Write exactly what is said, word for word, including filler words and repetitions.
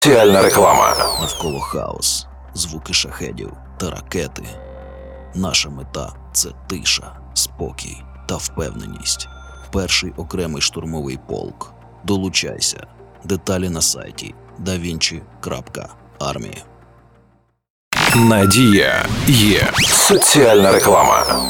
Соціальна реклама. Навколо хаос, звуки шахедів та ракети. Наша мета – це тиша, спокій та впевненість. Перший окремий штурмовий полк. Долучайся. Деталі на сайті да вінчі крапка армія. Надія є. Соціальна реклама.